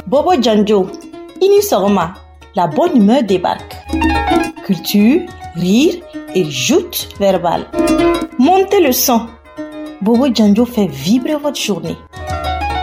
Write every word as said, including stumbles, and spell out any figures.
Bobo Djanjo, Ini Soroma, la bonne humeur débarque. Culture, rire et joute verbale. Montez le son. Bobo Djanjo fait vibrer votre journée.